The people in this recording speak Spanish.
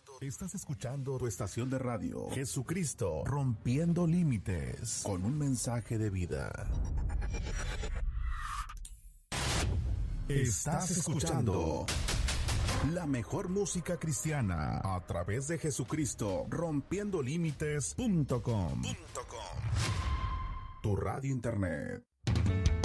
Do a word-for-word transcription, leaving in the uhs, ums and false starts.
Estás escuchando tu estación de radio, Jesucristo, rompiendo límites, con un mensaje de vida. Estás escuchando la mejor música cristiana a través de Jesucristo, rompiendo límites punto com. Tu radio internet.